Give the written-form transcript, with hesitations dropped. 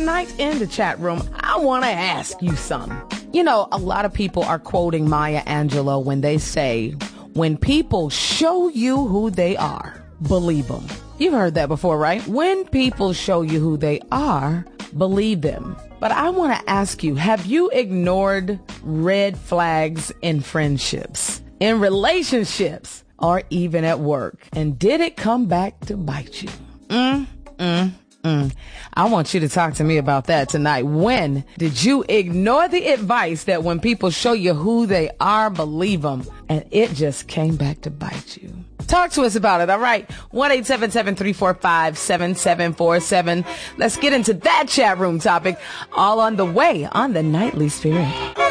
tonight in the chat room, I want to ask you something. You know, a lot of people are quoting Maya Angelou when they say, when people show you who they are, believe them. You've heard that before, right? When people show you who they are, believe them. But I want to ask you, have you ignored red flags in friendships, in relationships, or even at work? And did it come back to bite you? I want you to talk to me about that tonight. When did you ignore the advice that when people show you who they are, believe them, and it just came back to bite you? Talk to us about it, all right? 1-877-345-7747. Let's get into that chat room topic all on the way on the Nightly Spirit.